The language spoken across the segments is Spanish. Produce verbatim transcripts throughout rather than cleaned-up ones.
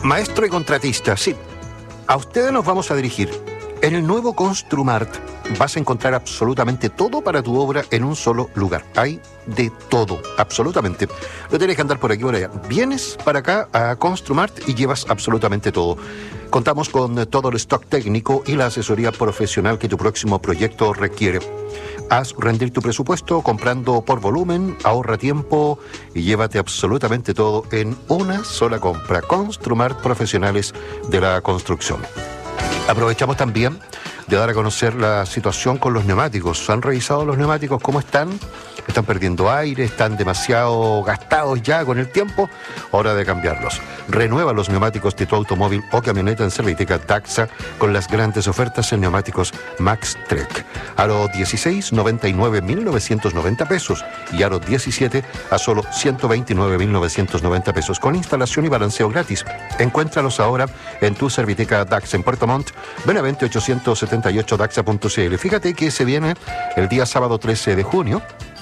Maestro y contratista, sí, a ustedes nos vamos a dirigir. En el nuevo Construmart vas a encontrar absolutamente todo para tu obra en un solo lugar. Hay de todo, absolutamente. No tienes que andar por aquí o por allá. Vienes para acá a Construmart y llevas absolutamente todo. Contamos con todo el stock técnico y la asesoría profesional que tu próximo proyecto requiere. Haz rendir tu presupuesto comprando por volumen, ahorra tiempo y llévate absolutamente todo en una sola compra. Construmart, profesionales de la construcción. Aprovechamos también de dar a conocer la situación con los neumáticos. ¿Han revisado los neumáticos cómo están? ¿Están perdiendo aire? ¿Están demasiado gastados ya con el tiempo? Hora de cambiarlos. Renueva los neumáticos de tu automóvil o camioneta en Serviteca Daxa con las grandes ofertas en neumáticos Max Trek. Aro dieciséis, noventa y nueve mil novecientos noventa pesos y aro diecisiete a solo ciento veintinueve mil novecientos noventa pesos con instalación y balanceo gratis. Encuéntralos ahora en tu Serviteca Daxa en Puerto Montt, Benavente ochocientos setenta y ocho daxa punto c l. Fíjate que se viene el día sábado trece de junio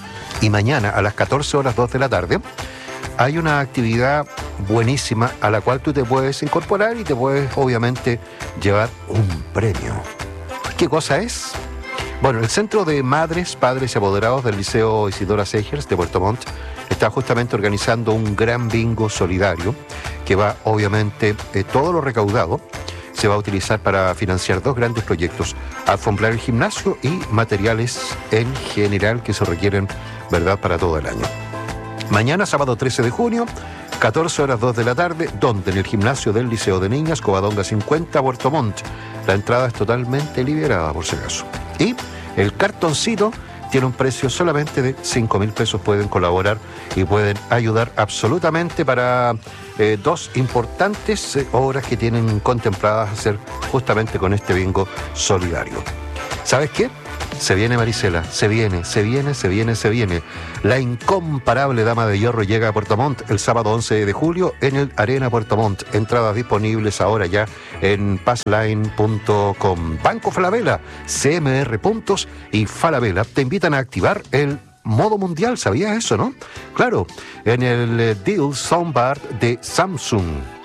y mañana a las catorce horas dos de la tarde hay una actividad buenísima a la cual tú te puedes incorporar y te puedes obviamente llevar un premio. ¿Qué cosa es? Bueno, el Centro de Madres, Padres y Apoderados del Liceo Isidora Segers de Puerto Montt está justamente organizando un gran bingo solidario que va obviamente eh, todo lo recaudado se va a utilizar para financiar dos grandes proyectos: alfombrar el gimnasio y materiales en general que se requieren, ¿verdad?, para todo el año. Mañana, sábado trece de junio, catorce horas dos de la tarde, donde en el gimnasio del Liceo de Niñas, Covadonga cincuenta, Puerto Montt. La entrada es totalmente liberada, por si acaso. Y el cartoncito tiene un precio solamente de cinco mil pesos. Pueden colaborar y pueden ayudar absolutamente para eh, dos importantes eh, obras que tienen contempladas hacer justamente con este bingo solidario. ¿Sabes qué? Se viene, Marisela, se viene, se viene, se viene, se viene. La incomparable Dama de Hierro llega a Puerto Montt el sábado once de julio en el Arena Puerto Montt. Entradas disponibles ahora ya en passline punto com. Banco Falabella, C M R Puntos y Falabella te invitan a activar el modo mundial. ¿Sabías eso, no? Claro, en el eh, Deal Soundbar de Samsung.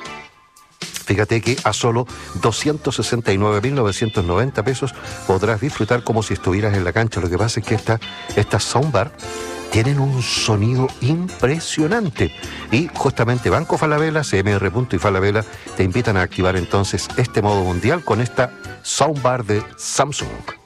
Fíjate que a solo doscientos sesenta y nueve mil novecientos noventa pesos podrás disfrutar como si estuvieras en la cancha. Lo que pasa es que esta, estas soundbar tienen un sonido impresionante. Y justamente Banco Falabella, C M R Punto y Falabella te invitan a activar entonces este modo mundial con esta soundbar de Samsung.